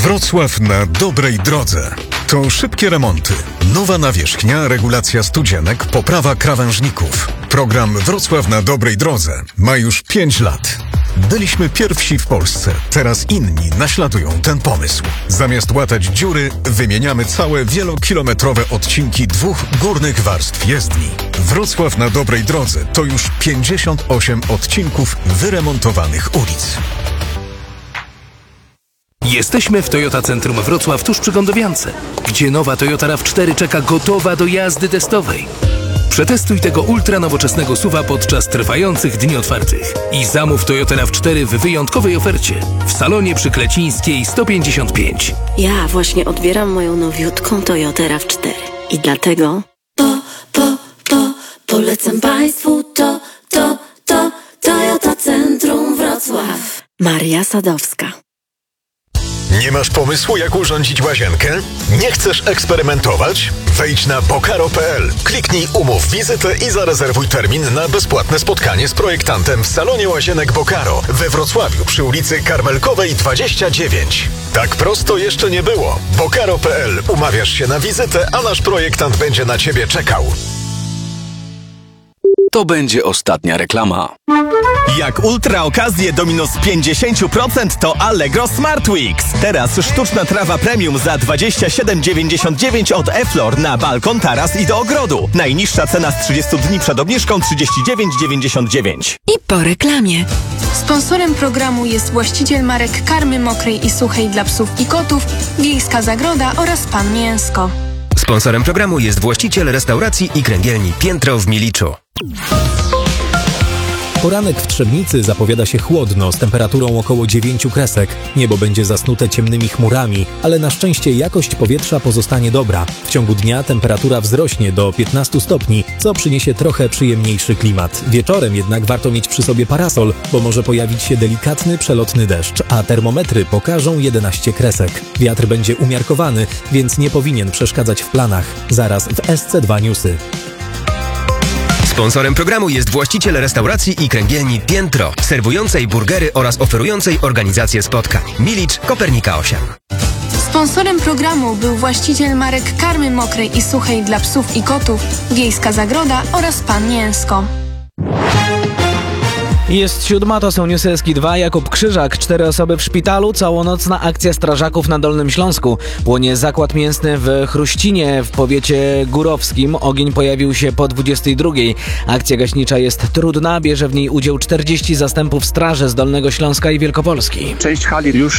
Wrocław na dobrej drodze. To szybkie remonty, nowa nawierzchnia, regulacja studzienek, poprawa krawężników. Program Wrocław na dobrej drodze ma już 5 lat. Byliśmy pierwsi w Polsce, teraz inni naśladują ten pomysł. Zamiast łatać dziury, wymieniamy całe wielokilometrowe odcinki 2 górnych warstw jezdni. Wrocław na dobrej drodze to już 58 odcinków wyremontowanych ulic. Jesteśmy w Toyota Centrum Wrocław tuż przy Gondowiance, gdzie nowa Toyota RAV4 czeka gotowa do jazdy testowej. Przetestuj tego ultra nowoczesnego SUV-a podczas trwających dni otwartych i zamów Toyota RAV4 w wyjątkowej ofercie w salonie przy Klecińskiej 155. Ja właśnie odbieram moją nowiutką Toyotę RAV4 i dlatego polecam Państwu Toyota Centrum Wrocław. Maria Sadowska. Nie masz pomysłu, jak urządzić łazienkę? Nie chcesz eksperymentować? Wejdź na bokaro.pl, kliknij umów wizytę i zarezerwuj termin na bezpłatne spotkanie z projektantem w salonie łazienek Bokaro we Wrocławiu przy ulicy Karmelkowej 29. Tak prosto jeszcze nie było. Bokaro.pl, umawiasz się na wizytę, a nasz projektant będzie na Ciebie czekał. To będzie ostatnia reklama. Jak ultra okazje do minus 50% to Allegro Smart Weeks. Teraz sztuczna trawa premium za 27,99 od Eflor na balkon, taras i do ogrodu. Najniższa cena z 30 dni przed obniżką 39,99. I po reklamie. Sponsorem programu jest właściciel marek karmy mokrej i suchej dla psów i kotów, Wiejska Zagroda oraz Pan Mięsko. Sponsorem programu jest właściciel restauracji i kręgielni Piętro w Miliczu. Poranek w Trzebnicy zapowiada się chłodno, z temperaturą około 9 kresek. Niebo będzie zasnute ciemnymi chmurami, ale na szczęście jakość powietrza pozostanie dobra. W ciągu dnia temperatura wzrośnie do 15 stopni, co przyniesie trochę przyjemniejszy klimat. Wieczorem jednak warto mieć przy sobie parasol, bo może pojawić się delikatny, przelotny deszcz, a termometry pokażą 11 kresek. Wiatr będzie umiarkowany, więc nie powinien przeszkadzać w planach. Zaraz w SC2 Newsy. Sponsorem programu jest właściciel restauracji i kręgielni Piętro, serwującej burgery oraz oferującej organizację spotkań. Milicz, Kopernika 8. Sponsorem programu był właściciel marek karmy mokrej i suchej dla psów i kotów, Wiejska Zagroda oraz Pan Mięsko. Jest 7, to są newsy SK2. Jakub Krzyżak, 4 osoby w szpitalu, całonocna akcja strażaków na Dolnym Śląsku. Płonie zakład mięsny w Chruścinie w powiecie górowskim. Ogień pojawił się po 22. Akcja gaśnicza jest trudna, bierze w niej udział 40 zastępów straży z Dolnego Śląska i Wielkopolski. Część hali już